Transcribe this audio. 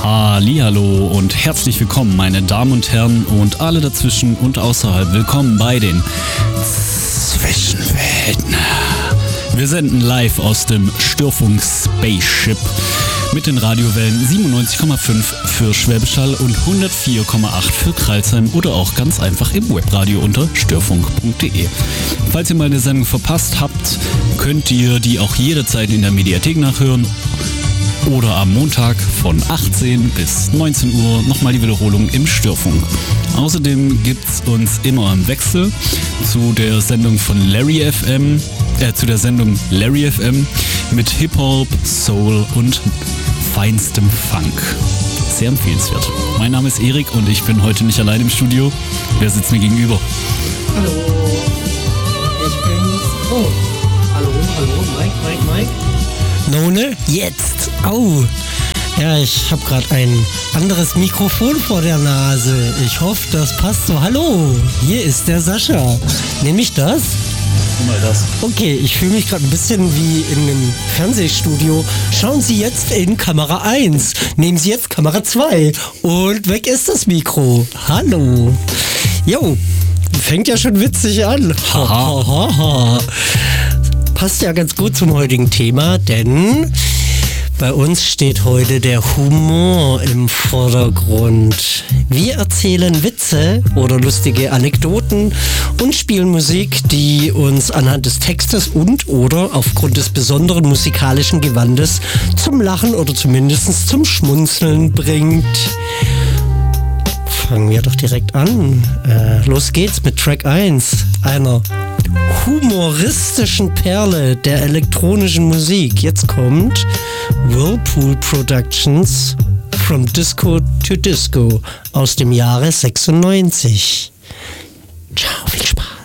Hallihallo und herzlich willkommen, meine Damen und Herren und alle dazwischen und außerhalb. Willkommen bei den Zwischenwelten. Wir senden live aus dem Störfunk Spaceship mit den Radiowellen 97,5 für Schwäbisch Hall und 104,8 für Crailsheim oder auch ganz einfach im Webradio unter störfunk.de. Falls ihr mal eine Sendung verpasst habt, könnt ihr die auch jederzeit in der Mediathek nachhören oder am Montag von 18 bis 19 Uhr nochmal die Wiederholung im Störfunk. Außerdem gibt's uns immer im Wechsel zu der Sendung von Larry FM mit Hip-Hop, Soul und feinstem Funk. Sehr empfehlenswert. Mein Name ist Erik und ich bin heute nicht allein im Studio. Wer sitzt mir gegenüber? Hallo, ich bin's. Oh, hallo, Mike. None, jetzt. Au. Ja, ich habe gerade ein anderes Mikrofon vor der Nase. Ich hoffe, das passt so. Hallo, hier ist der Sascha. Nehme ich das? Mal das. Okay, ich fühle mich gerade ein bisschen wie in einem Fernsehstudio. Schauen Sie jetzt in Kamera 1. Nehmen Sie jetzt Kamera 2. Und weg ist das Mikro. Hallo. Jo, fängt ja schon witzig an. Ha. Passt ja ganz gut zum heutigen Thema, denn bei uns steht heute der Humor im Vordergrund. Wir erzählen Witze oder lustige Anekdoten und spielen Musik, die uns anhand des Textes und oder aufgrund des besonderen musikalischen Gewandes zum Lachen oder zumindest zum Schmunzeln bringt. Fangen wir doch direkt an. Los geht's mit Track 1, einer humoristischen Perle der elektronischen Musik. Jetzt kommt Whirlpool Productions From Disco to Disco aus dem Jahre 96.